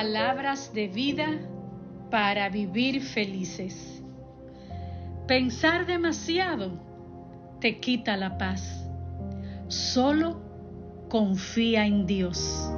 palabras de vida para vivir felices. Pensar demasiado te quita la paz. Solo confía en Dios.